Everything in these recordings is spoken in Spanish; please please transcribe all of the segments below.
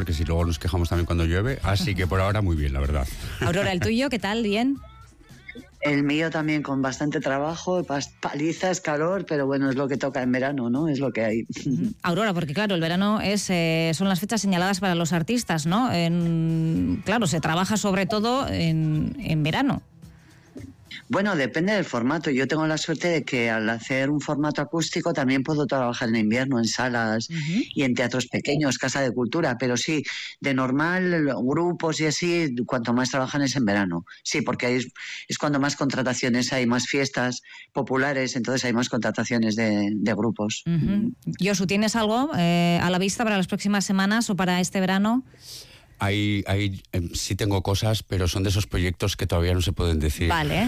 porque si luego nos quejamos también cuando llueve, así que por ahora muy bien, la verdad. Aurora, ¿el tuyo qué tal? ¿Bien? El mío también con bastante trabajo, palizas, calor, pero bueno, es lo que toca en verano, ¿no? Es lo que hay. Aurora, porque claro, el verano son las fechas señaladas para los artistas, ¿no? Claro, se trabaja sobre todo en verano. Bueno, depende del formato. Yo tengo la suerte de que al hacer un formato acústico también puedo trabajar en invierno, en salas y en teatros pequeños, casa de cultura, pero sí, de normal, grupos y así, cuanto más trabajan es en verano. Sí, porque es cuando más contrataciones hay, más fiestas populares, entonces hay más contrataciones de grupos. Yosu, ¿tienes algo a la vista para las próximas semanas o para este verano? Sí tengo cosas, pero son de esos proyectos que todavía no se pueden decir. Vale.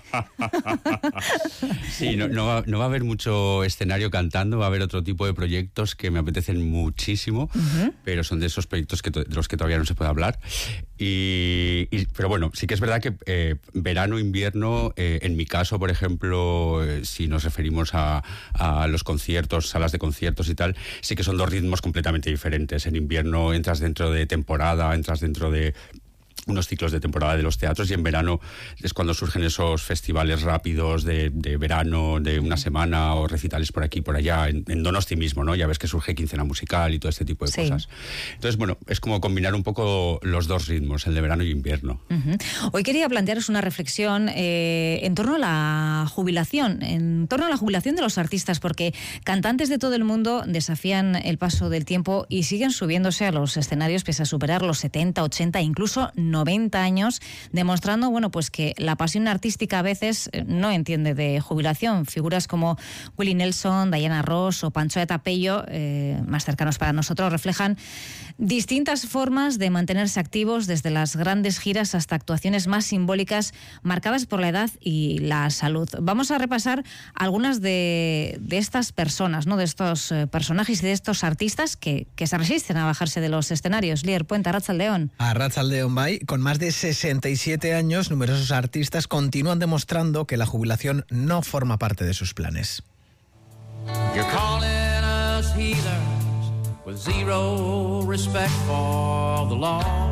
Sí, no va a haber mucho escenario cantando, va a haber otro tipo de proyectos que me apetecen muchísimo, pero son de esos proyectos de los que todavía no se puede hablar. Pero bueno, sí que es verdad que verano, invierno, en mi caso, por ejemplo, si nos referimos a los conciertos, salas de conciertos y tal, sí que son dos ritmos completamente diferentes. En invierno entras dentro de temporada, entras dentro de unos ciclos de temporada de los teatros, y en verano es cuando surgen esos festivales rápidos de verano, de una semana, o recitales por aquí y por allá, en Donosti mismo, ¿no? Ya ves que surge Quincena Musical y todo este tipo de cosas. Entonces, bueno, es como combinar un poco los dos ritmos, el de verano y invierno. Hoy quería plantearos una reflexión en torno a la jubilación, de los artistas, porque cantantes de todo el mundo desafían el paso del tiempo y siguen subiéndose a los escenarios pese a superar los 70, 80, incluso 90 años, demostrando, bueno, pues que la pasión artística a veces no entiende de jubilación. Figuras como Willie Nelson, Diana Ross o Pancho de Tapello, más cercanos para nosotros, reflejan distintas formas de mantenerse activos, desde las grandes giras hasta actuaciones más simbólicas marcadas por la edad y la salud. Vamos a repasar algunas de estas personas, ¿no? De estos personajes y de estos artistas que se resisten a bajarse de los escenarios. Lier Puente, Arratsaldeon. Arratsaldeon bai. Con más de 67 años, numerosos artistas continúan demostrando que la jubilación no forma parte de sus planes. You're calling us heathens with zero respect for the law.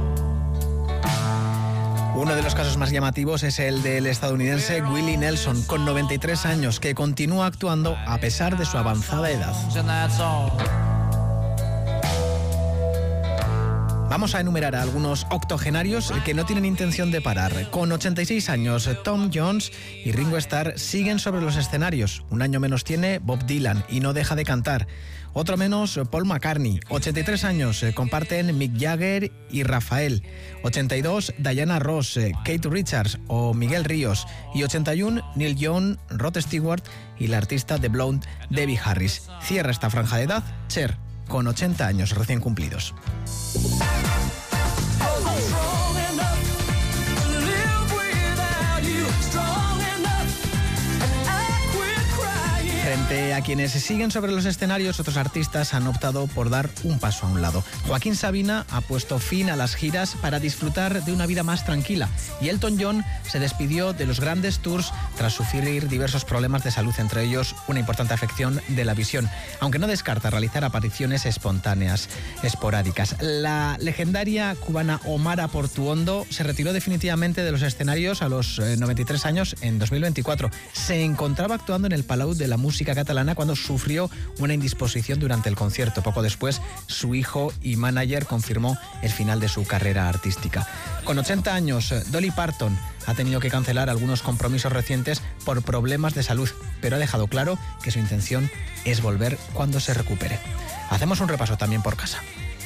Uno de los casos más llamativos es el del estadounidense Willie Nelson, con 93 años, que continúa actuando a pesar de su avanzada edad. Vamos a enumerar a algunos octogenarios que no tienen intención de parar. Con 86 años, Tom Jones y Ringo Starr siguen sobre los escenarios. Un año menos tiene Bob Dylan y no deja de cantar. Otro menos, Paul McCartney. 83 años, comparten Mick Jagger y Rafael. 82, Diana Ross, Kate Richards o Miguel Ríos. Y 81, Neil Young, Rod Stewart y la artista de Blonde, Debbie Harris. Cierra esta franja de edad Cher, con 80 años recién cumplidos. Frente a quienes siguen sobre los escenarios, otros artistas han optado por dar un paso a un lado. Joaquín Sabina ha puesto fin a las giras para disfrutar de una vida más tranquila, y Elton John se despidió de los grandes tours tras sufrir diversos problemas de salud, entre ellos una importante afección de la visión, aunque no descarta realizar apariciones espontáneas, esporádicas. La legendaria cubana Omara Portuondo se retiró definitivamente de los escenarios a los 93 años en 2024. Se encontraba actuando en el Palau de la Música catalana cuando sufrió una indisposición durante el concierto. Poco después, su hijo y manager confirmó el final de su carrera artística. Con 80 años, Dolly Parton ha tenido que cancelar algunos compromisos recientes por problemas de salud, pero ha dejado claro que su intención es volver cuando se recupere. Hacemos un repaso también por casa.